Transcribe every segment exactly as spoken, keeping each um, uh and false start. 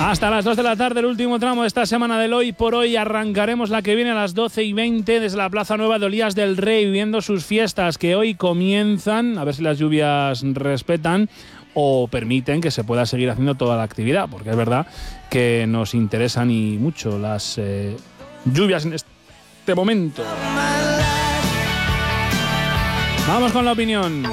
Hasta las dos de la tarde, el último tramo de esta semana del Hoy por Hoy. Arrancaremos la que viene a las doce y veinte desde la Plaza Nueva de Olías del Rey, viviendo sus fiestas que hoy comienzan. A ver si las lluvias respetan o permiten que se pueda seguir haciendo toda la actividad, porque es verdad que nos interesan y mucho las eh, lluvias en este momento. Vamos con la opinión.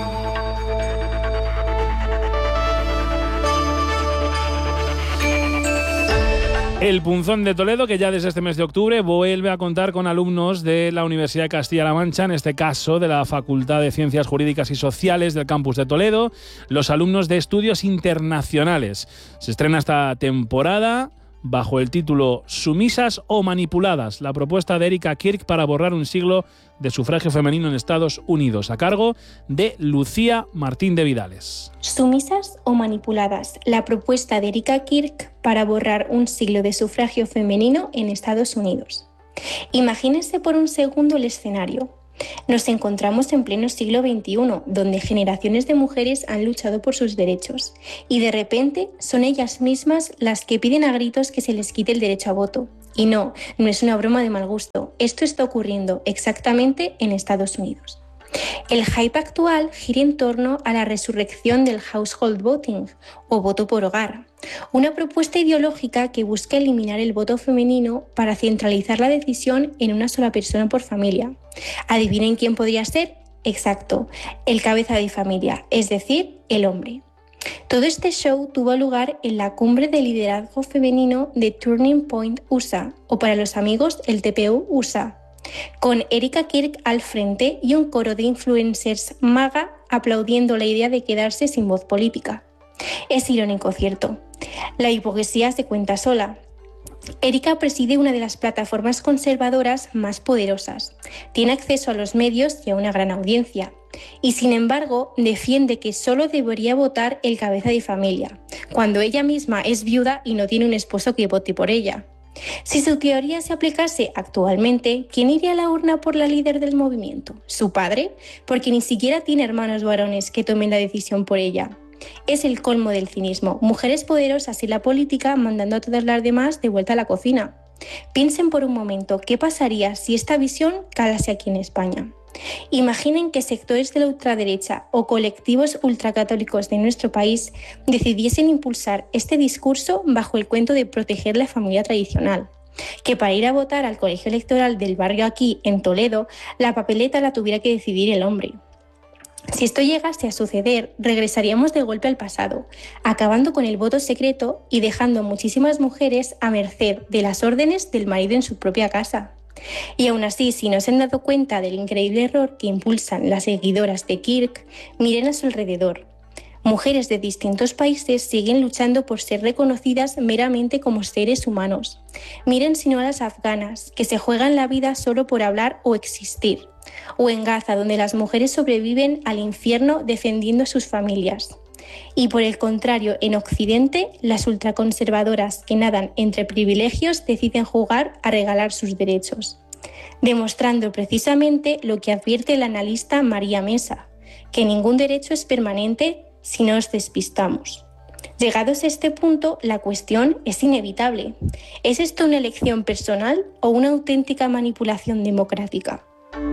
El Punzón de Toledo, que ya desde este mes de octubre vuelve a contar con alumnos de la Universidad de Castilla-La Mancha, en este caso de la Facultad de Ciencias Jurídicas y Sociales del campus de Toledo, los alumnos de Estudios Internacionales. Se estrena esta temporada bajo el título Sumisas o manipuladas, la propuesta de Erika Kirk para borrar un siglo de sufragio femenino en Estados Unidos, a cargo de Lucía Martín de Vidales. Sumisas o manipuladas, la propuesta de Erika Kirk para borrar un siglo de sufragio femenino en Estados Unidos. Imagínense por un segundo el escenario. Nos encontramos en pleno siglo veintiuno, donde generaciones de mujeres han luchado por sus derechos, y de repente son ellas mismas las que piden a gritos que se les quite el derecho a voto. Y no, no es una broma de mal gusto, esto está ocurriendo exactamente en Estados Unidos. El hype actual gira en torno a la resurrección del household voting, o voto por hogar, una propuesta ideológica que busca eliminar el voto femenino para centralizar la decisión en una sola persona por familia. ¿Adivinen quién podría ser? Exacto, el cabeza de familia, es decir, el hombre. Todo este show tuvo lugar en la Cumbre de Liderazgo Femenino de Turning Point U S A, o para los amigos el T P U U S A, con Erika Kirk al frente y un coro de influencers maga aplaudiendo la idea de quedarse sin voz política. Es irónico, ¿cierto? La hipocresía se cuenta sola. Erika preside una de las plataformas conservadoras más poderosas, tiene acceso a los medios y a una gran audiencia, y sin embargo defiende que solo debería votar el cabeza de familia, cuando ella misma es viuda y no tiene un esposo que vote por ella. Si su teoría se aplicase actualmente, ¿quién iría a la urna por la líder del movimiento? ¿Su padre? Porque ni siquiera tiene hermanos varones que tomen la decisión por ella. Es el colmo del cinismo. Mujeres poderosas en la política mandando a todas las demás de vuelta a la cocina. Piensen por un momento, ¿qué pasaría si esta visión calase aquí en España? Imaginen que sectores de la ultraderecha o colectivos ultracatólicos de nuestro país decidiesen impulsar este discurso bajo el cuento de proteger la familia tradicional. Que para ir a votar al colegio electoral del barrio aquí, en Toledo, la papeleta la tuviera que decidir el hombre. Si esto llegase a suceder, regresaríamos de golpe al pasado, acabando con el voto secreto y dejando a muchísimas mujeres a merced de las órdenes del marido en su propia casa. Y aún así, si no se han dado cuenta del increíble error que impulsan las seguidoras de Kirk, miren a su alrededor. Mujeres de distintos países siguen luchando por ser reconocidas meramente como seres humanos. Miren si no a las afganas, que se juegan la vida solo por hablar o existir. O en Gaza, donde las mujeres sobreviven al infierno defendiendo a sus familias. Y por el contrario, en Occidente, las ultraconservadoras que nadan entre privilegios deciden jugar a regalar sus derechos, demostrando precisamente lo que advierte el analista María Mesa, que ningún derecho es permanente si nos despistamos. Llegados a este punto, la cuestión es inevitable. ¿Es esto una elección personal o una auténtica manipulación democrática?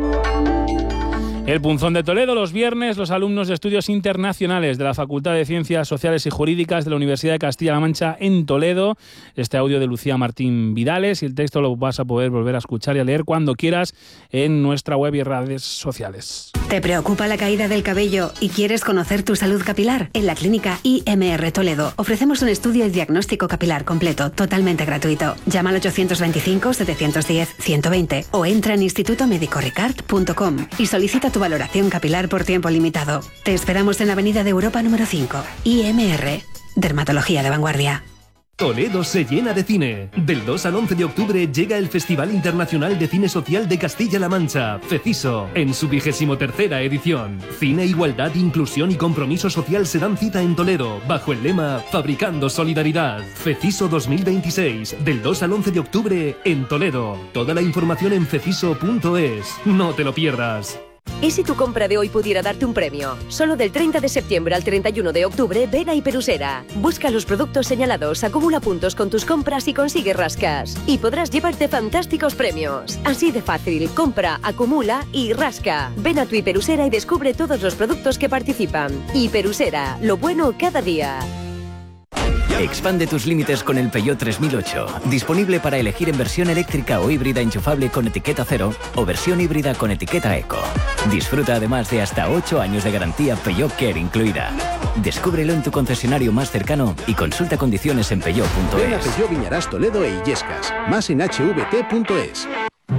El Punzón de Toledo, los viernes, los alumnos de Estudios Internacionales de la Facultad de Ciencias Sociales y Jurídicas de la Universidad de Castilla-La Mancha en Toledo. Este audio de Lucía Martín Vidales, y el texto lo vas a poder volver a escuchar y a leer cuando quieras en nuestra web y redes sociales. ¿Te preocupa la caída del cabello y quieres conocer tu salud capilar? En la clínica I M R Toledo ofrecemos un estudio y diagnóstico capilar completo, totalmente gratuito. Llama al ochocientos veinticinco, setecientos diez, ciento veinte o entra en instituto médico ricard punto com y solicita tu valoración capilar por tiempo limitado. Te esperamos en Avenida de Europa número cinco. I M R, dermatología de vanguardia. Toledo se llena de cine. Del dos al once de octubre llega el Festival Internacional de Cine Social de Castilla-La Mancha, FECISO, en su vigésimo tercera edición. Cine, igualdad, inclusión y compromiso social se dan cita en Toledo, bajo el lema Fabricando Solidaridad. FECISO dos mil veintiséis, del dos al once de octubre en Toledo. Toda la información en feciso punto es. No te lo pierdas. ¿Y si tu compra de hoy pudiera darte un premio? Solo del treinta de septiembre al treinta y uno de octubre, ven a Hiperusera. Busca los productos señalados, acumula puntos con tus compras y consigue rascas. Y podrás llevarte fantásticos premios. Así de fácil, compra, acumula y rasca. Ven a tu Hiperusera y descubre todos los productos que participan. Hiperusera, lo bueno cada día. Expande tus límites con el Peugeot tres mil ocho. Disponible para elegir en versión eléctrica o híbrida enchufable con etiqueta cero o versión híbrida con etiqueta eco. Disfruta además de hasta ocho años de garantía Peugeot Care incluida. Descúbrelo en tu concesionario más cercano y consulta condiciones en peugeot punto es. Ven a Peugeot Viñarás Toledo e Illescas. Más en h v t punto es.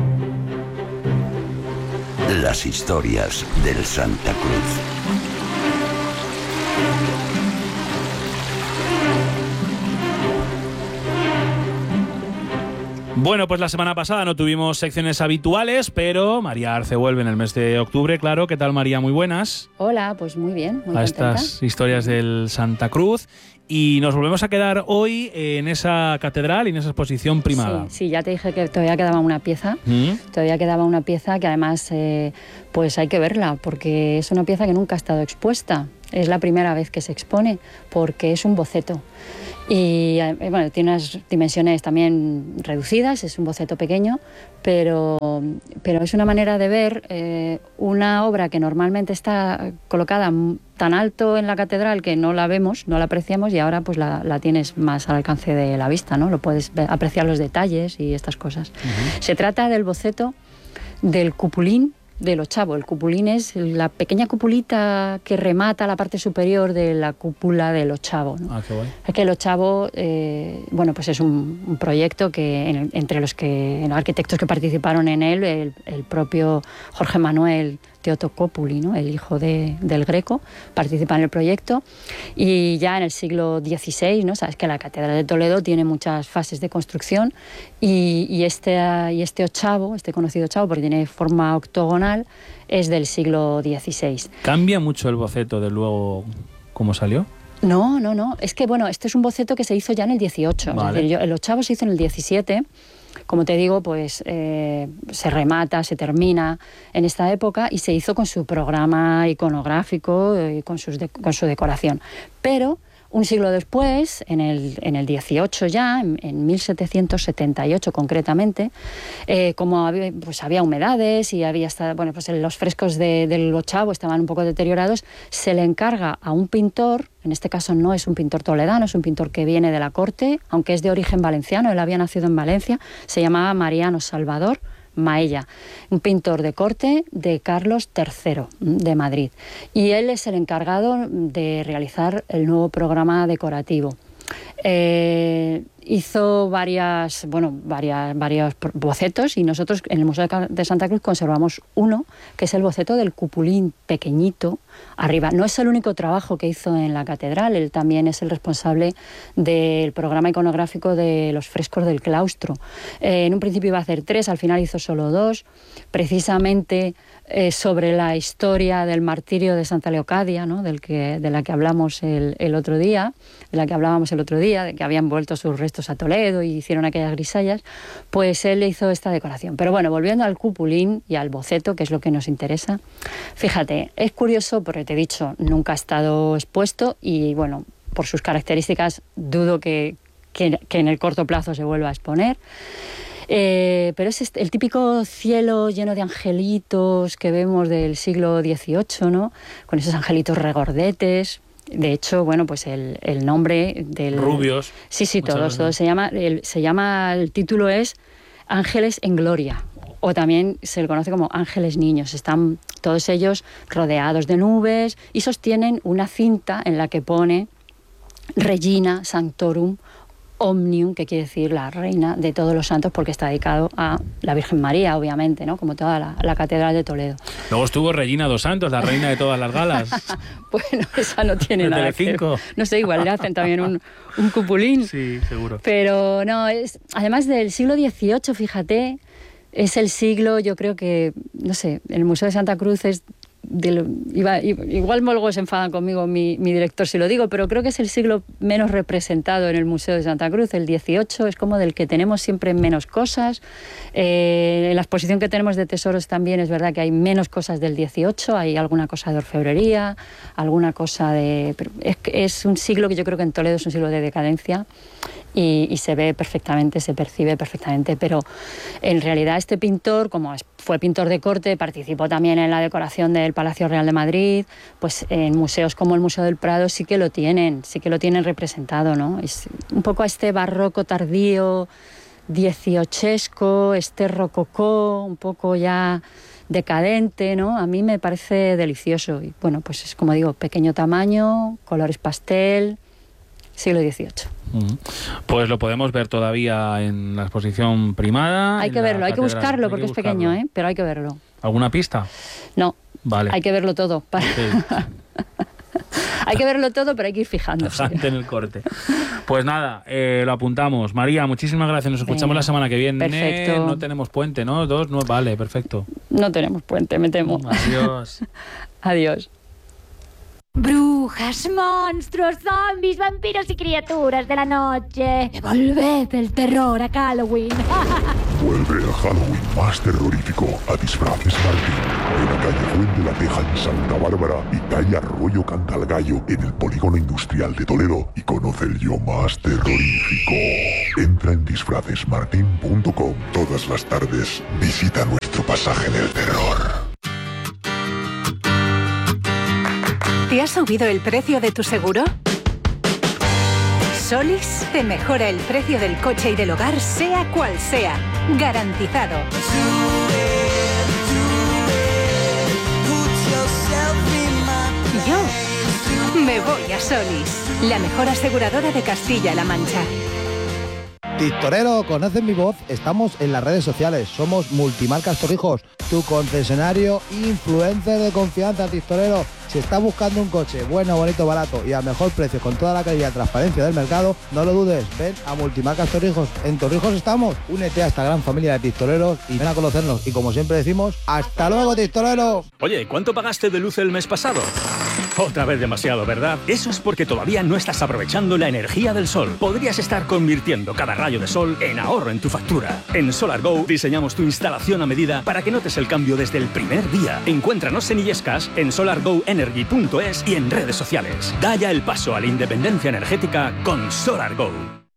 Las historias del Santa Cruz. Bueno, pues la semana pasada no tuvimos secciones habituales, pero María Arce vuelve en el mes de octubre, claro. ¿Qué tal, María? Muy buenas. Hola, pues muy bien, muy a contenta. Estas historias del Santa Cruz. Y nos volvemos a quedar hoy en esa catedral y en esa exposición primada. Sí, sí, ya te dije que todavía quedaba una pieza. ¿Mm? Todavía quedaba una pieza que además eh, pues hay que verla, porque es una pieza que nunca ha estado expuesta. Es la primera vez que se expone, porque es un boceto. Y bueno, tiene unas dimensiones también reducidas, es un boceto pequeño, pero, pero es una manera de ver eh, una obra que normalmente está colocada tan alto en la catedral que no la vemos, no la apreciamos, y ahora pues la, la tienes más al alcance de la vista, ¿no? Lo puedes ver, apreciar los detalles y estas cosas. Uh-huh. Se trata del boceto del cupulín del ochavo. El cupulín es la pequeña cupulita que remata la parte superior de la cúpula del ochavo, ¿no? Ah, qué guay. Es que el ochavo, eh, bueno, pues es un, un proyecto que en, entre los que en los arquitectos que participaron en él, el, el propio Jorge Manuel Teotocópuli, ¿no? El hijo de, del Greco, participa en el proyecto. Y ya en el siglo dieciséis, ¿no? Sabes que la Catedral de Toledo tiene muchas fases de construcción, y, y, este, y este ochavo, este conocido ochavo, porque tiene forma octogonal, es del siglo dieciséis. ¿Cambia mucho el boceto de luego cómo salió? No, no, no. Es que, bueno, este es un boceto que se hizo ya en el dieciocho. Vale. Es decir, yo, el ochavo se hizo en el diecisiete. Como te digo, pues eh, se remata, se termina en esta época, y se hizo con su programa iconográfico y con, sus de, con su decoración. Pero un siglo después, en el, en el dieciocho ya, en, en mil setecientos setenta y ocho concretamente, eh, como había, pues había humedades y había hasta, bueno, pues los frescos de, del ochavo estaban un poco deteriorados, se le encarga a un pintor, en este caso no es un pintor toledano, es un pintor que viene de la corte, aunque es de origen valenciano, él había nacido en Valencia, se llamaba Mariano Salvador Maella, un pintor de corte de Carlos tercero de Madrid, y él es el encargado de realizar el nuevo programa decorativo. Eh, hizo varias, bueno, varias, varios bocetos, y nosotros en el Museo de Santa Cruz conservamos uno, que es el boceto del cupulín pequeñito arriba. No es el único trabajo que hizo en la catedral, él también es el responsable del programa iconográfico de los frescos del claustro. Eh, en un principio iba a hacer tres, al final hizo solo dos, precisamente eh, sobre la historia del martirio de Santa Leocadia, ¿no? Del que, de la que hablamos el, el otro día, de la que hablábamos el otro día, de que habían vuelto sus restos a Toledo y hicieron aquellas grisallas, pues él hizo esta decoración. Pero bueno, volviendo al cupulín y al boceto, que es lo que nos interesa, fíjate, es curioso porque te he dicho, nunca ha estado expuesto, y bueno, por sus características dudo que, que, que en el corto plazo se vuelva a exponer. Eh, pero es el típico cielo lleno de angelitos que vemos del siglo dieciocho, ¿no? Con esos angelitos regordetes. De hecho, bueno, pues el, el nombre del... Rubios. Sí, sí, todos, todos. Se llama, el, se llama, el título es Ángeles en Gloria, o también se le conoce como Ángeles Niños. Están todos ellos rodeados de nubes y sostienen una cinta en la que pone Regina Sanctorum Omnium, que quiere decir la reina de todos los santos, porque está dedicado a la Virgen María, obviamente, ¿no? Como toda la, la Catedral de Toledo. Luego estuvo Regina dos Santos, la reina de todas las galas. Bueno, esa no tiene nada que ver. No sé, igual le hacen también un, un cupulín. Sí, seguro. Pero no, es además del siglo dieciocho, fíjate, es el siglo, yo creo que, no sé, el Museo de Santa Cruz es de, iba, igual luego se enfadan conmigo mi, mi director si lo digo, pero creo que es el siglo menos representado en el Museo de Santa Cruz. El dieciocho es como del que tenemos siempre menos cosas. Eh, en la exposición que tenemos de tesoros también es verdad que hay menos cosas del dieciocho, hay alguna cosa de orfebrería, alguna cosa de... Pero es, es un siglo que yo creo que en Toledo es un siglo de decadencia y, y se ve perfectamente, se percibe perfectamente, pero en realidad este pintor, como fue pintor de corte, participó también en la decoración del Palacio Real de Madrid, pues en museos como el Museo del Prado sí que lo tienen, sí que lo tienen representado, ¿no? Es un poco a este barroco tardío, dieciochesco, este rococó, un poco ya decadente, ¿no? A mí me parece delicioso. Y bueno, pues es como digo, pequeño tamaño, colores pastel, siglo dieciocho. Uh-huh. Pues lo podemos ver todavía en la exposición primada. Hay que verlo, hay que buscarlo porque es pequeño, ¿eh? Pero hay que verlo. ¿Alguna pista? No. Vale. Hay que verlo todo. Para... Okay. Hay que verlo todo, pero hay que ir fijándose. En el corte. Pues nada, eh, lo apuntamos. María, muchísimas gracias. Nos escuchamos Venga, la semana que viene. Perfecto. No tenemos puente, ¿no? Dos, no, vale, perfecto. No tenemos puente, me temo. Adiós. Adiós. Brujas, monstruos, zombies, vampiros y criaturas de la noche. Devolved el terror a Halloween. Vuelve el Halloween más terrorífico a Disfraces Martín. En la calle Fuente de la Teja en Santa Bárbara y calle Arroyo Cantalgallo en el Polígono Industrial de Toledo y conoce el yo más terrorífico. Entra en disfraces martin punto com. Todas las tardes visita nuestro pasaje en el terror. ¿Te ha subido el precio de tu seguro? Solis te mejora el precio del coche y del hogar, sea cual sea. Garantizado. Yo me voy a Solis, la mejor aseguradora de Castilla-La Mancha. Tistorero, ¿conoces mi voz? Estamos en las redes sociales, somos Multimarcas Torrijos, tu concesionario influencer de confianza, Tistorero. Si estás buscando un coche bueno, bonito, barato y a mejor precio con toda la calidad y transparencia del mercado, no lo dudes, ven a Multimarcas Torrijos. En Torrijos estamos, únete a esta gran familia de tistoreros y ven a conocernos. Y como siempre decimos, ¡hasta luego, Tistorero! Oye, ¿cuánto pagaste de luz el mes pasado? Otra vez demasiado, ¿verdad? Eso es porque todavía no estás aprovechando la energía del sol. Podrías estar convirtiendo cada rayo de sol en ahorro en tu factura. En SolarGo diseñamos tu instalación a medida para que notes el cambio desde el primer día. Encuéntranos en Illescas, en solar go energy punto es y en redes sociales. Da ya el paso a la independencia energética con SolarGo.